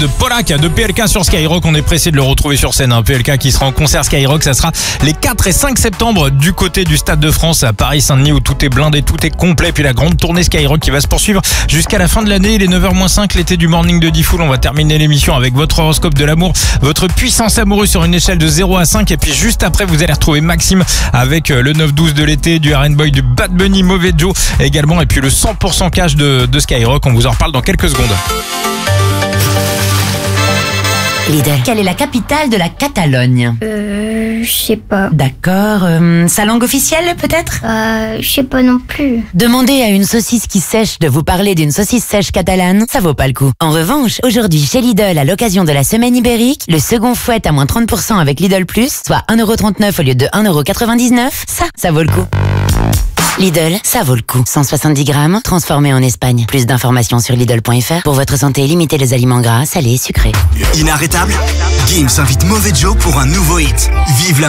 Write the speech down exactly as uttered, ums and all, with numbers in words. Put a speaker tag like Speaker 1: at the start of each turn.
Speaker 1: de Polak de P L K sur Skyrock. On est pressé de le retrouver sur scène. Hein. P L K qui sera en concert Skyrock, ça sera les quatre et cinq septembre du côté du Stade de France à Paris-Saint-Denis où tout est blindé, tout est complet. Puis la grande tournée Skyrock qui va se poursuivre jusqu'à la fin de l'année. Il est neuf heures moins cinq, l'été du morning de D-Fool. On va terminer l'émission avec votre horoscope de l'amour, votre puissance amoureuse sur une échelle de zéro à cinq. Et puis juste après, vous allez retrouver Maxime avec le neuf douze de l'été, du R and Boy, du Bad Bunny, Mauvais Joe également. Et puis le cent pour cent cash de, de Skyrock. On vous en reparle dans quelques secondes.
Speaker 2: Lidl, quelle est la capitale de la Catalogne?
Speaker 3: Euh, je sais pas.
Speaker 2: D'accord, euh, sa langue officielle peut-être?
Speaker 3: Euh, je sais pas non plus.
Speaker 2: Demandez à une saucisse qui sèche de vous parler d'une saucisse sèche catalane, ça vaut pas le coup. En revanche, aujourd'hui chez Lidl, à l'occasion de la semaine ibérique, le second fouet à moins trente pour cent avec Lidl Plus, soit un euro trente-neuf au lieu de un euro quatre-vingt-dix-neuf, ça, ça vaut le coup. Lidl, ça vaut le coup. cent soixante-dix grammes, transformé en Espagne. Plus d'informations sur Lidl point F R. Pour votre santé, limitez les aliments gras, salés, sucrés.
Speaker 4: Inarrêtable, Gims invite Mauvais Joe pour un nouveau hit. Vive la